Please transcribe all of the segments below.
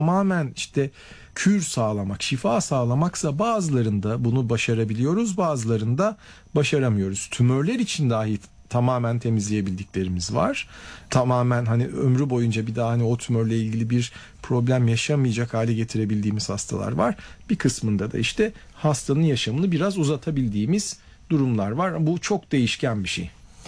tamamen işte kür sağlamak, şifa sağlamaksa bazılarında bunu başarabiliyoruz, bazılarında başaramıyoruz. Tümörler için dahi tamamen temizleyebildiklerimiz var. Tamamen hani ömrü boyunca bir daha hani o tümörle ilgili bir problem yaşamayacak hale getirebildiğimiz hastalar var. Bir kısmında da işte hastanın yaşamını biraz uzatabildiğimiz durumlar var. Bu çok değişken bir şey.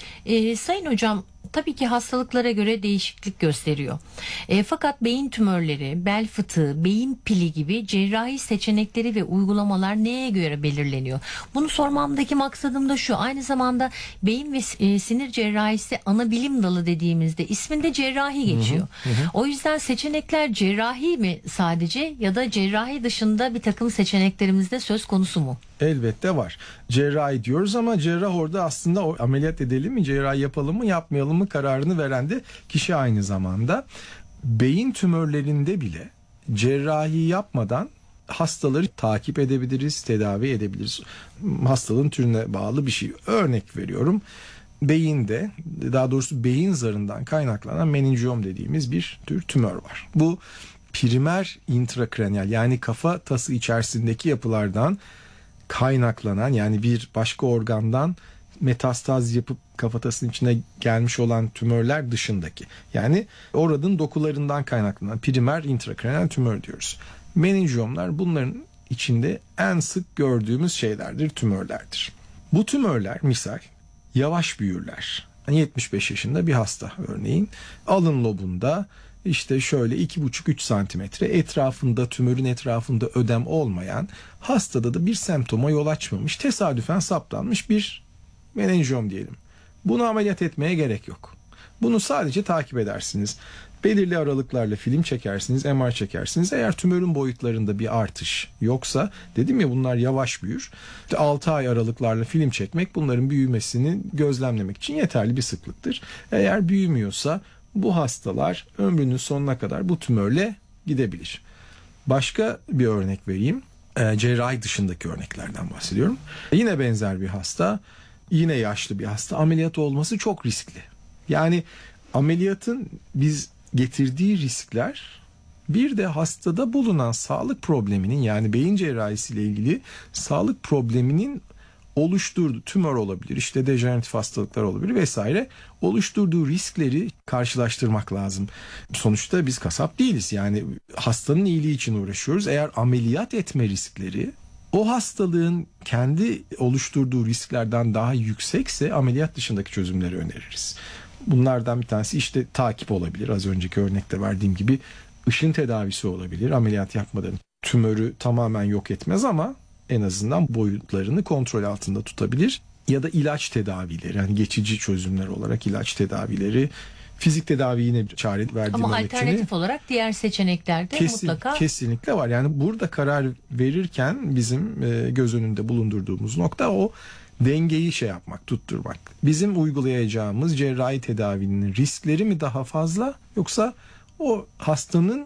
Sayın hocam, tabii ki hastalıklara göre değişiklik gösteriyor. Fakat beyin tümörleri, bel fıtığı, beyin pili gibi cerrahi seçenekleri ve uygulamalar neye göre belirleniyor? Bunu sormamdaki maksadım da şu: aynı zamanda beyin ve sinir cerrahisi ana bilim dalı dediğimizde isminde cerrahi geçiyor. O yüzden seçenekler cerrahi mi sadece, ya da cerrahi dışında bir takım seçeneklerimiz de söz konusu mu? Elbette var. Cerrahi diyoruz ama cerrah orada aslında o ameliyat edelim mi, cerrahi yapalım mı, yapmayalım mı kararını veren de kişi aynı zamanda. Beyin tümörlerinde bile cerrahi yapmadan hastaları takip edebiliriz, tedavi edebiliriz. Hastalığın türüne bağlı bir şey. Örnek veriyorum. Beyinde, daha doğrusu beyin zarından kaynaklanan meninjiyom dediğimiz bir tür tümör var. Bu primer intrakraniyal, yani kafa tası içerisindeki yapılardan kaynaklanan, yani bir başka organdan metastaz yapıp kafatasının içine gelmiş olan tümörler dışındaki, yani oranın dokularından kaynaklanan primer intrakraniyal tümör diyoruz. Meninjiyomlar bunların içinde en sık gördüğümüz şeylerdir, tümörlerdir. Bu tümörler misal yavaş büyürler. 75 yaşında bir hasta örneğin alın lobunda işte şöyle 2,5-3 santimetre etrafında, tümörün etrafında ödem olmayan, hastada da bir semptoma yol açmamış, tesadüfen saptanmış bir meninjiyom diyelim. Bunu ameliyat etmeye gerek yok. Bunu sadece takip edersiniz. Belirli aralıklarla film çekersiniz, MR çekersiniz. Eğer tümörün boyutlarında bir artış yoksa, dedim ya bunlar yavaş büyür. İşte 6 ay aralıklarla film çekmek bunların büyümesini gözlemlemek için yeterli bir sıklıktır. Eğer büyümüyorsa bu hastalar ömrünün sonuna kadar bu tümörle gidebilir. Başka bir örnek vereyim. Cerrahi dışındaki örneklerden bahsediyorum. Yine benzer bir hasta, yine yaşlı bir hasta, ameliyat olması çok riskli. Yani ameliyatın biz getirdiği riskler, bir de hastada bulunan sağlık probleminin, yani beyin cerrahisiyle ilgili sağlık probleminin oluşturduğu, tümör olabilir, işte dejeneratif hastalıklar olabilir vesaire, oluşturduğu riskleri karşılaştırmak lazım. Sonuçta biz kasap değiliz, yani hastanın iyiliği için uğraşıyoruz. Eğer ameliyat etme riskleri o hastalığın kendi oluşturduğu risklerden daha yüksekse ameliyat dışındaki çözümleri öneririz. Bunlardan bir tanesi işte takip olabilir. Az önceki örnekte verdiğim gibi ışın tedavisi olabilir. Ameliyat yapmadan tümörü tamamen yok etmez ama en azından boyutlarını kontrol altında tutabilir. Ya da ilaç tedavileri, yani geçici çözümler olarak ilaç tedavileri, fizik tedavi yine çare verdiğim ama alternatif olarak diğer seçeneklerde mutlaka kesinlikle var. Yani burada karar verirken bizim göz önünde bulundurduğumuz nokta o dengeyi yapmak, tutturmak. Bizim uygulayacağımız cerrahi tedavinin riskleri mi daha fazla, yoksa o hastanın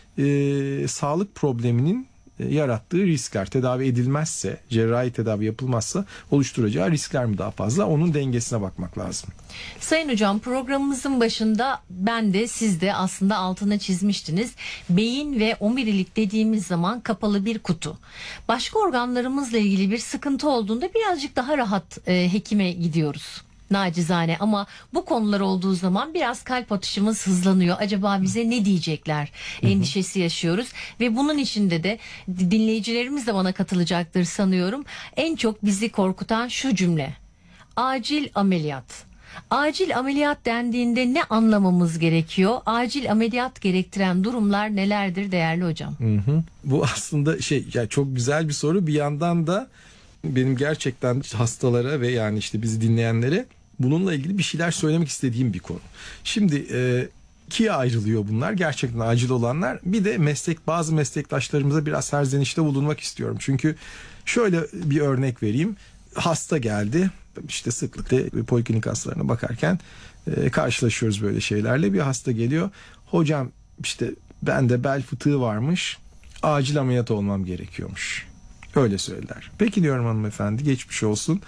sağlık probleminin yarattığı riskler, tedavi edilmezse, cerrahi tedavi yapılmazsa oluşturacağı riskler mi daha fazla, onun dengesine bakmak lazım. Sayın hocam, programımızın başında ben de siz de aslında altına çizmiştiniz. Beyin ve omurilik dediğimiz zaman kapalı bir kutu. Başka organlarımızla ilgili bir sıkıntı olduğunda birazcık daha rahat hekime gidiyoruz. Nacizane, ama bu konular olduğu zaman biraz kalp atışımız hızlanıyor. Acaba bize ne diyecekler endişesi yaşıyoruz ve bunun içinde de dinleyicilerimiz de bana katılacaktır sanıyorum. En çok bizi korkutan şu cümle: acil ameliyat. Acil ameliyat dendiğinde ne anlamamız gerekiyor? Acil ameliyat gerektiren durumlar nelerdir değerli hocam? Bu aslında yani çok güzel bir soru. Bir yandan da benim gerçekten hastalara ve yani işte bizi dinleyenlere bununla ilgili bir şeyler söylemek istediğim bir konu. Şimdi ikiye ayrılıyor bunlar. Gerçekten acil olanlar. Bir de bazı meslektaşlarımıza biraz serzenişte bulunmak istiyorum. Çünkü şöyle bir örnek vereyim. Hasta geldi. İşte sıklıkla poliklinik hastalarına bakarken karşılaşıyoruz böyle şeylerle. Bir hasta geliyor. Hocam işte bende bel fıtığı varmış. Acil ameliyat olmam gerekiyormuş. Öyle söylediler. Peki diyorum hanımefendi, geçmiş olsun.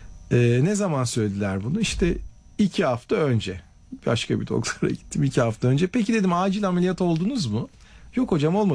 Ne zaman söylediler bunu? İşte 2 hafta önce. Başka bir doktora gittim 2 hafta önce. Peki dedim, acil ameliyat oldunuz mu? Yok hocam, olmadı.